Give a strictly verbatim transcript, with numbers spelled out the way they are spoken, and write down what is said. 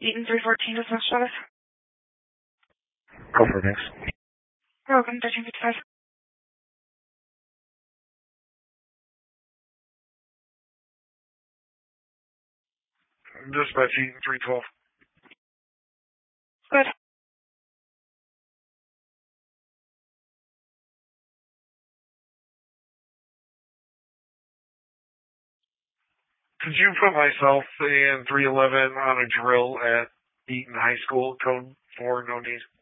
Eaton three fourteen, just next status. Go for it, thanks. You're welcome, thirteen fifty-five. Dispatch Eaton three twelve. Good. Could you put myself and three eleven on a drill at Eaton High School, code four, no need?